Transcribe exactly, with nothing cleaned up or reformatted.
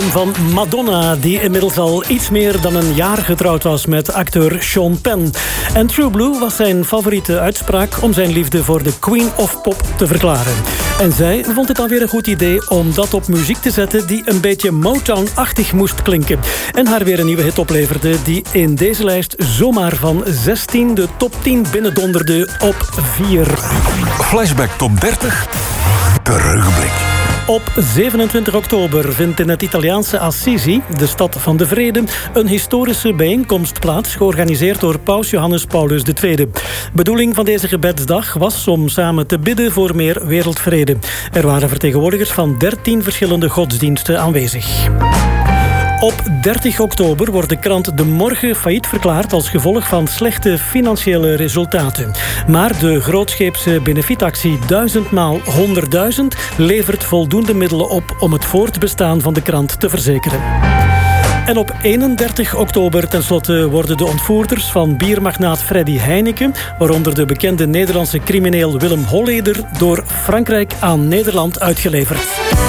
Van Madonna, die inmiddels al iets meer dan een jaar getrouwd was met acteur Sean Penn. En True Blue was zijn favoriete uitspraak om zijn liefde voor de Queen of Pop te verklaren. En zij vond het dan weer een goed idee om dat op muziek te zetten die een beetje Motown-achtig moest klinken. En haar weer een nieuwe hit opleverde die in deze lijst zomaar van zestien de top tien binnendonderde op vier. Flashback Top dertig. Terugblik. Op zevenentwintig oktober vindt in het Italiaanse Assisi, de stad van de vrede, een historische bijeenkomst plaats, georganiseerd door paus Johannes Paulus de Tweede. Bedoeling van deze gebedsdag was om samen te bidden voor meer wereldvrede. Er waren vertegenwoordigers van dertien verschillende godsdiensten aanwezig. Op dertig oktober wordt de krant De Morgen failliet verklaard als gevolg van slechte financiële resultaten. Maar de grootscheepse benefietactie duizendmaal honderdduizend levert voldoende middelen op om het voortbestaan van de krant te verzekeren. En op eenendertig oktober tenslotte worden de ontvoerders van biermagnaat Freddy Heineken, waaronder de bekende Nederlandse crimineel Willem Holleder, door Frankrijk aan Nederland uitgeleverd.